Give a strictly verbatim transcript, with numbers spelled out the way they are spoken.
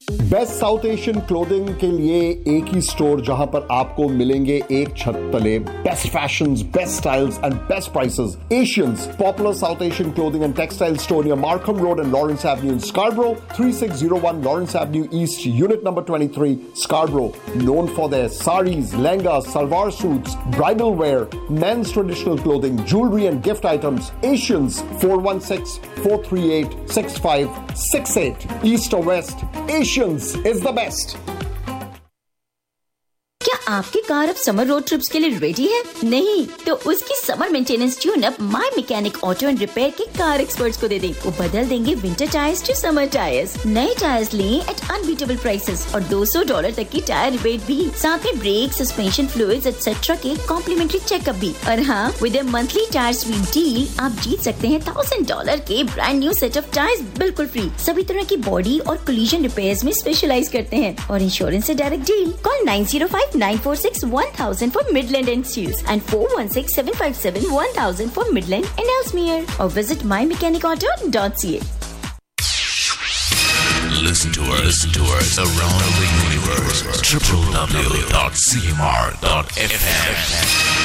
Best south Asian clothing के लिए एक ही स्टोर जहां पर आपको मिलेंगे एक छत तले best fashions, best styles and best prices. Asians popular south Asian clothing and textile store near Markham Road and Lawrence Avenue in Scarborough, thirty-six oh one Lawrence Avenue East, unit number twenty-three, Scarborough. Known for their saris, lehengas, salwar suits, bridal wear, men's traditional clothing, jewelry and gift items. Asians, four one six, four three eight, six five six eight. East or West, Asians is the best. क्या आपकी car अब summer road trips के लिए ready है? नहीं तो उसकी summer maintenance tune up my mechanic auto and repair के कार एक्सपर्ट्स को दे दें. वो बदल देंगे winter tyres to summer tyres. नए टायर्स लें एट अनबीटेबल प्राइसेस और दो सौ डॉलर तक की टायर रिबेट भी. साथ में ब्रेक, सस्पेंशन फ्लूइड्स एक्सेट्रा के कॉम्प्लीमेंट्री चेकअप भी. और हाँ, with a monthly tyre SVEEP deal आप जीत सकते हैं थाउजेंड डॉलर के brand new set of tyres बिल्कुल फ्री. सभी तरह की बॉडी और कोलिजन रिपेयर्स में स्पेशलाइज करते हैं और इंश्योरेंस से direct deal. Call nine zero five nine four six one thousand for Midland and Shields and four one six seven five seven one thousand for Midland and Ellesmere or visit my mechanic auto dot c a. Listen to us, listen to us around the universe. w w w dot c m r dot f m